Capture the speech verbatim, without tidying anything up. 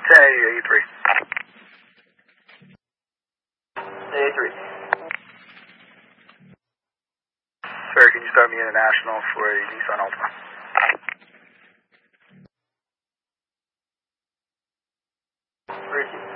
Say A three. A three. Sir, can you start me international for a Nissan Altima? Ricky.